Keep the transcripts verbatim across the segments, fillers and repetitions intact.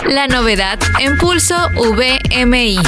La novedad en Pulso V M I.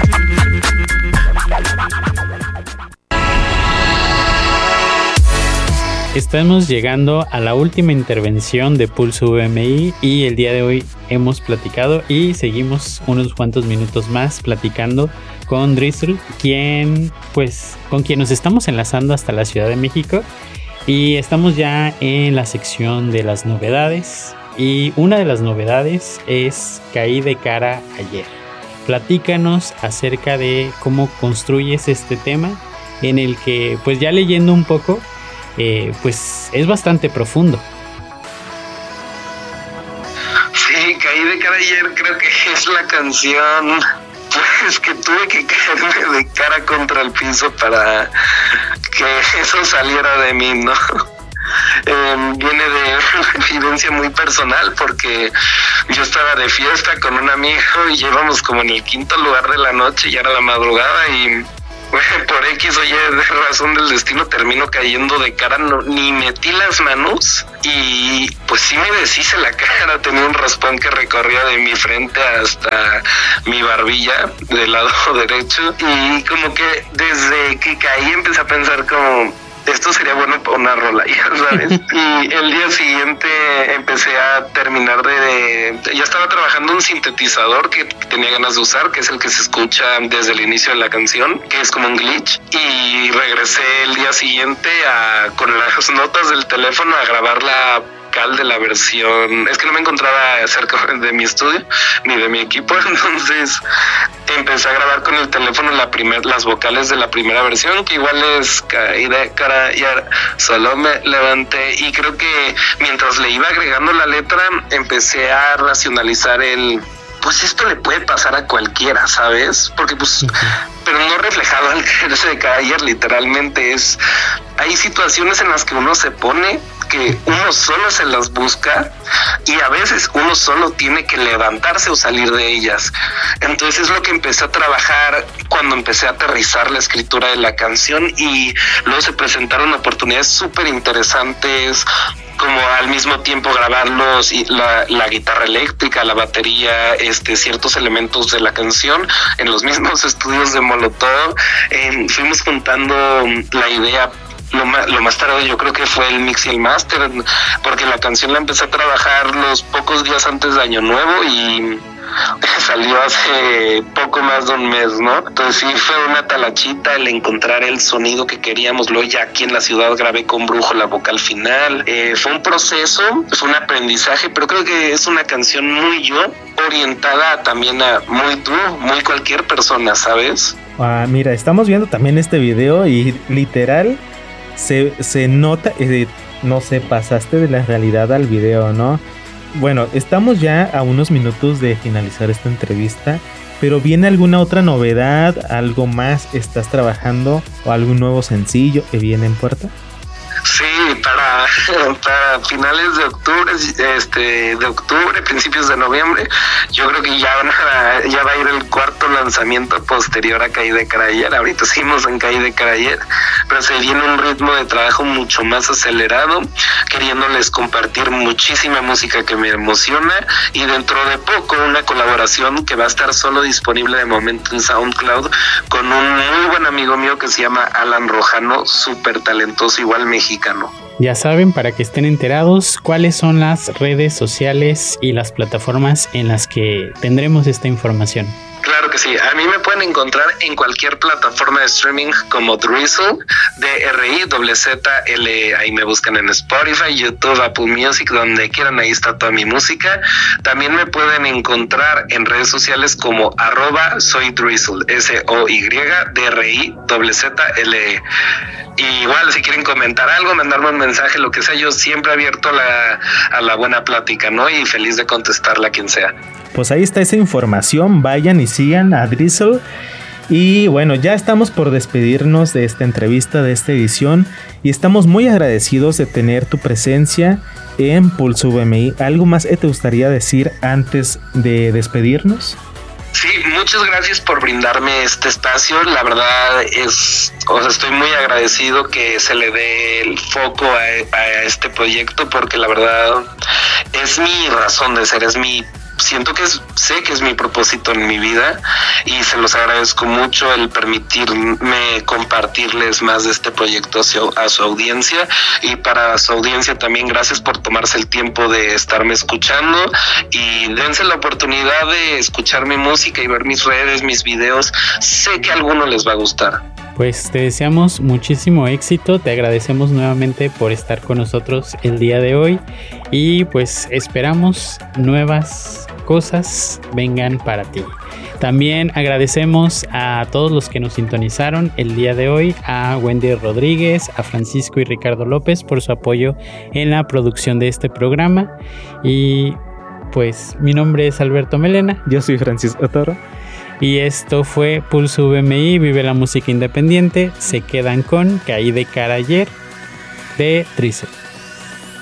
Estamos llegando a la última intervención de Pulso V M I y el día de hoy hemos platicado y seguimos unos cuantos minutos más platicando con Drizzle, quien, pues, con quien nos estamos enlazando hasta la Ciudad de México, y estamos ya en la sección de las novedades, y una de las novedades es Caí de cara ayer. Platícanos acerca de cómo construyes este tema, en el que, pues, ya leyendo un poco, Eh, pues es bastante profundo. Sí, Caí de cara ayer, creo que es la canción pues que tuve que caerme de cara contra el piso para que eso saliera de mí, ¿no? Eh, viene de una evidencia muy personal, porque yo estaba de fiesta con un amigo y llevamos como en el quinto lugar de la noche, ya era la madrugada, y por X o Y de razón del destino termino cayendo de cara, no, ni metí las manos y pues sí me deshice la cara. Tenía un raspón que recorría de mi frente hasta mi barbilla del lado derecho, y como que desde que caí empecé a pensar como, esto sería bueno para una rola, ya sabes. Y el día siguiente empecé a terminar de, de... Ya estaba trabajando un sintetizador que tenía ganas de usar, que es el que se escucha desde el inicio de la canción, que es como un glitch. Y regresé el día siguiente a, con las notas del teléfono, a grabar la cal de la versión. Es que no me encontraba cerca de mi estudio ni de mi equipo, entonces empecé a grabar con el teléfono la primer, las vocales de la primera versión, que igual es Caí de cara y solo me levanté, y creo que mientras le iba agregando la letra empecé a racionalizar el, pues esto le puede pasar a cualquiera, ¿sabes? Porque pues, uh-huh. Pero no reflejado al caerse de cara ayer, literalmente es, hay situaciones en las que uno se pone, que uno solo se las busca, y a veces uno solo tiene que levantarse o salir de ellas. Entonces es lo que empecé a trabajar cuando empecé a aterrizar la escritura de la canción, y luego se presentaron oportunidades súper interesantes, como al mismo tiempo grabar los, la, la guitarra eléctrica, la batería, este, ciertos elementos de la canción en los mismos estudios de Molotov. Eh, fuimos juntando la idea. Lo más, lo más tarde yo creo que fue el mix y el máster, porque la canción la empecé a trabajar los pocos días antes de Año Nuevo y salió hace poco más de un mes, ¿no? Entonces sí fue una talachita el encontrar el sonido que queríamos. Luego ya aquí en la ciudad grabé con Brujo la vocal final. Eh, fue un proceso, fue un aprendizaje, pero creo que es una canción muy yo, orientada también a muy tú, muy cualquier persona, ¿sabes? Ah, mira, estamos viendo también este video y literal se, se nota, eh, no sé, pasaste de la realidad al video, ¿no? Bueno, estamos ya a unos minutos de finalizar esta entrevista, pero ¿viene alguna otra novedad? ¿Algo más estás trabajando? ¿O algún nuevo sencillo que viene en puerta? Sí, para, para finales de octubre, este, de octubre, principios de noviembre, yo creo que ya, van a, ya va a ir el cuarto lanzamiento posterior a Caí de cara ayer. Ahorita seguimos en Caí de cara ayer, pero se viene un ritmo de trabajo mucho más acelerado, queriéndoles compartir muchísima música que me emociona, y dentro de poco una colaboración que va a estar solo disponible de momento en SoundCloud con un muy buen amigo mío que se llama Alan Rojano, súper talentoso, igual mexicano. Ya saben, para que estén enterados, cuáles son las redes sociales y las plataformas en las que tendremos esta información. Claro que sí, a mí me pueden encontrar en cualquier plataforma de streaming como Drizzle, D R I Z Z L, ahí me buscan en Spotify, YouTube, Apple Music, donde quieran, ahí está toda mi música. También me pueden encontrar en redes sociales como arroba soy Drizzle, S O Y D R I Z Z L. Y igual, si quieren comentar algo, mandarme un mensaje, lo que sea, yo siempre abierto a la, a la buena plática, ¿no? Y feliz de contestarle a quien sea. Pues ahí está esa información, vayan y sigan a Drizzle. Y bueno, ya estamos por despedirnos de esta entrevista, de esta edición, y estamos muy agradecidos de tener tu presencia en Pulso V M I. ¿Algo más que te gustaría decir antes de despedirnos? Sí, muchas gracias por brindarme este espacio. La verdad es, o sea, estoy muy agradecido que se le dé el foco a, a este proyecto, porque la verdad es mi razón de ser, es mi siento que es, sé que es mi propósito en mi vida y se los agradezco mucho el permitirme compartirles más de este proyecto a su, a su audiencia, y para su audiencia también gracias por tomarse el tiempo de estarme escuchando, y dense la oportunidad de escuchar mi música y ver mis redes, mis videos. Sé que a alguno les va a gustar. Pues te deseamos muchísimo éxito, te agradecemos nuevamente por estar con nosotros el día de hoy y pues esperamos nuevas cosas vengan para ti. También agradecemos a todos los que nos sintonizaron el día de hoy, a Wendy Rodríguez, a Francisco y Ricardo López por su apoyo en la producción de este programa, y pues mi nombre es Alberto Melena. Yo soy Francisco Toro. Y esto fue Pulso V M I, vive la música independiente. Se quedan con Caí de cara ayer de Drizzle.